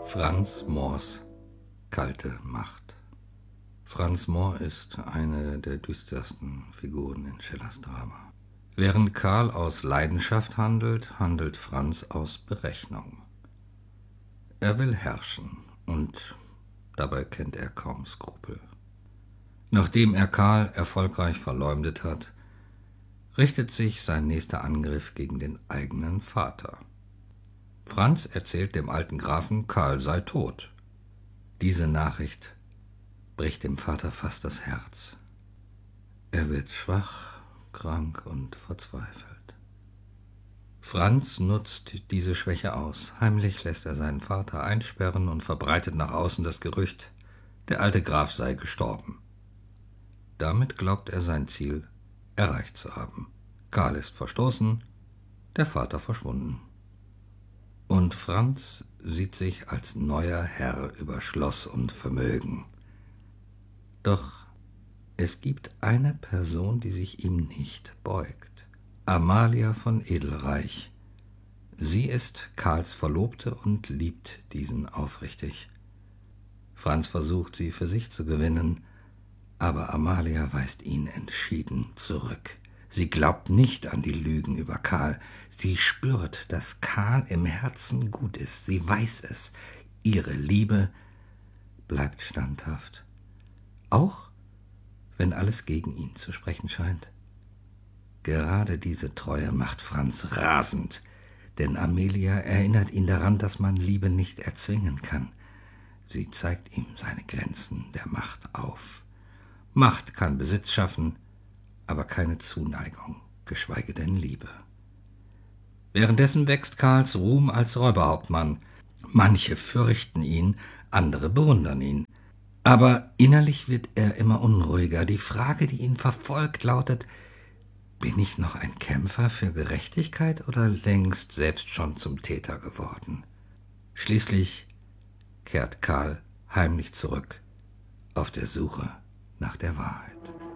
Franz Moors kalte Macht. Franz Moor ist eine der düstersten Figuren in Schillers Drama. Während Karl aus Leidenschaft handelt, handelt Franz aus Berechnung. Er will herrschen und dabei kennt er kaum Skrupel. Nachdem er Karl erfolgreich verleumdet hat, richtet sich sein nächster Angriff gegen den eigenen Vater. Franz erzählt dem alten Grafen, Karl sei tot. Diese Nachricht bricht dem Vater fast das Herz. Er wird schwach, krank und verzweifelt. Franz nutzt diese Schwäche aus. Heimlich lässt er seinen Vater einsperren und verbreitet nach außen das Gerücht, der alte Graf sei gestorben. Damit glaubt er sein Ziel erreicht zu haben. Karl ist verstoßen, der Vater verschwunden. Und Franz sieht sich als neuer Herr über Schloss und Vermögen. Doch es gibt eine Person, die sich ihm nicht beugt. Amalia von Edelreich. Sie ist Karls Verlobte und liebt diesen aufrichtig. Franz versucht, sie für sich zu gewinnen, aber Amalia weist ihn entschieden zurück. Sie glaubt nicht an die Lügen über Karl. Sie spürt, dass Karl im Herzen gut ist. Sie weiß es. Ihre Liebe bleibt standhaft. Auch wenn alles gegen ihn zu sprechen scheint. Gerade diese Treue macht Franz rasend, denn Amelia erinnert ihn daran, dass man Liebe nicht erzwingen kann. Sie zeigt ihm seine Grenzen der Macht auf. Macht kann Besitz schaffen, aber keine Zuneigung, geschweige denn Liebe. Währenddessen wächst Karls Ruhm als Räuberhauptmann. Manche fürchten ihn, andere bewundern ihn. Aber innerlich wird er immer unruhiger. Die Frage, die ihn verfolgt, lautet: Bin ich noch ein Kämpfer für Gerechtigkeit oder längst selbst schon zum Täter geworden? Schließlich kehrt Karl heimlich zurück, auf der Suche nach der Wahrheit.